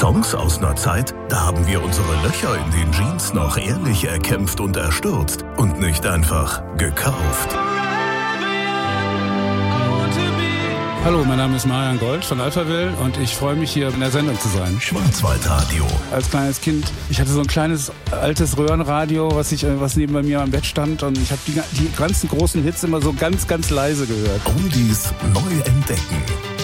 Songs aus einer Zeit, da haben wir unsere Löcher in den Jeans noch ehrlich erkämpft und erstürzt und nicht einfach gekauft. Hallo, mein Name ist Marian Gold von Alphaville und ich freue mich, hier in der Sendung zu sein. Schwarzwaldradio. Als kleines Kind, ich hatte so ein kleines altes Röhrenradio, was neben bei mir am Bett stand, und ich habe die ganzen großen Hits immer so ganz, ganz leise gehört. Oldies neu entdecken.